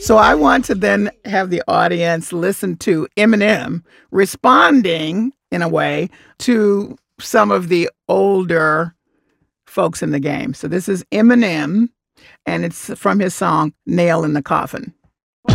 So I want to then have the audience listen to Eminem responding in a way to some of the older folks in the game. So this is Eminem, and it's from his song Nail in the Coffin.